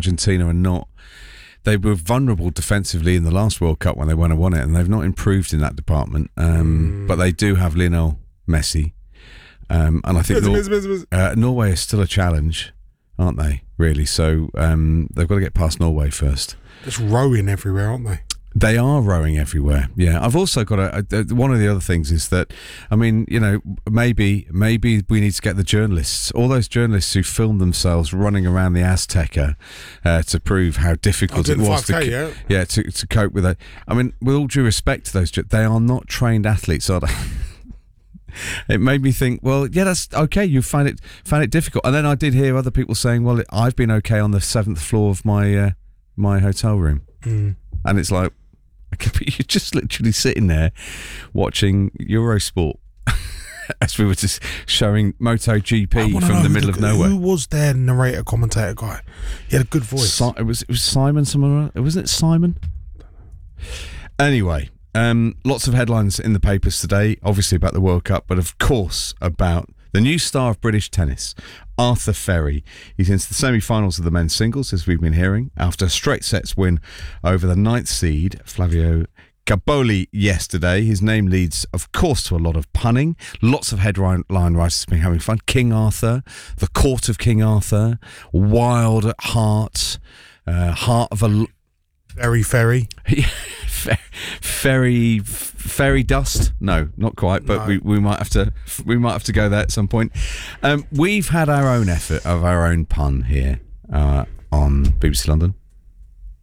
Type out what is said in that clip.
Argentina are not. They were vulnerable defensively in the last World Cup when they won it, and they've not improved in that department. But they do have Lionel Messi, and I think Norway is still a challenge, aren't they? Really, so they've got to get past Norway first. Just rowing everywhere, aren't they? They are rowing everywhere. Yeah, I've also got one of the other things is that, I mean, you know, maybe we need to get the journalists, all those journalists who filmed themselves running around the Azteca to prove how difficult it was to cope with it. I mean, with all due respect to those, they are not trained athletes, are they? It made me think, well, yeah, that's okay. You found it difficult, and then I did hear other people saying, well, I've been okay on the 7th floor of my my hotel room, and it's like. But you're just literally sitting there watching Eurosport as we were just showing MotoGP from the middle of nowhere. Who was their narrator commentator guy? He had a good voice. It was Simon. Wasn't it Simon? Anyway, lots of headlines in the papers today, obviously about the World Cup, but of course about the new star of British tennis, Arthur Ferry. He's into the semi-finals of the men's singles, as we've been hearing, after a straight sets win over the 9th seed, Flavio Gaboli, yesterday. His name leads, of course, to a lot of punning. Lots of headline writers have been having fun. King Arthur, the court of King Arthur, wild at heart, heart of a... Ferry. Fairy dust? No, not quite. But no. we might have to go there at some point. We've had our own effort of our own pun here on BBC London.